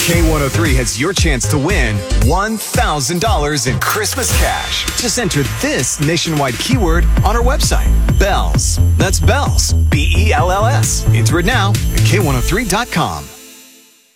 K103 has your chance to win $1,000 in Christmas cash. Just enter this nationwide keyword on our website, Bells. That's Bells, Bells. Enter it now at K103.com.